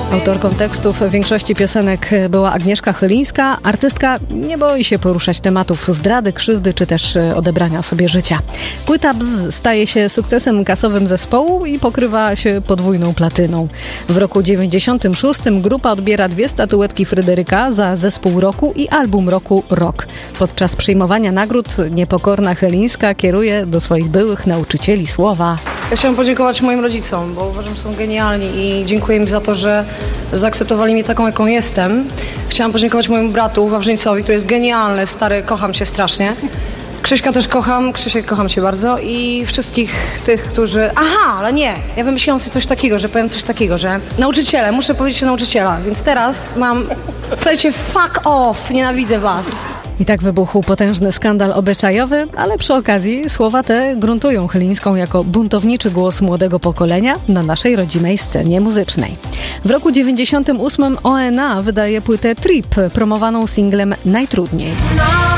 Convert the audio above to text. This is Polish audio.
Autorką tekstów większości piosenek była Agnieszka Chylińska. Artystka nie boi się poruszać tematów zdrady, krzywdy czy też odebrania sobie życia. Płyta Bzz staje się sukcesem kasowym zespołu i pokrywa się podwójną platyną. W roku 96 grupa odbiera 2 statuetki Fryderyka za zespół roku i album roku Rok. Podczas przyjmowania nagród niepokorna Chylińska kieruje do swoich byłych nauczycieli słowa. Ja chciałam podziękować moim rodzicom, bo uważam, że są genialni i dziękuję im za to, że zaakceptowali mnie taką, jaką jestem. Chciałam podziękować mojemu bratu Wawrzyńcowi, który jest genialny, stary, kocham cię strasznie. Krzyśka też kocham, Krzysiek, kocham cię bardzo i wszystkich tych, którzy... Aha, ale nie, ja wymyśliłam sobie coś takiego, że powiem coś takiego, że nauczyciele, muszę powiedzieć o nauczyciela, więc teraz mam, słuchajcie, fuck off, nienawidzę was. I tak wybuchł potężny skandal obyczajowy, ale przy okazji słowa te gruntują Chylińską jako buntowniczy głos młodego pokolenia na naszej rodzimej scenie muzycznej. W roku 98 ONA wydaje płytę Trip, promowaną singlem Najtrudniej.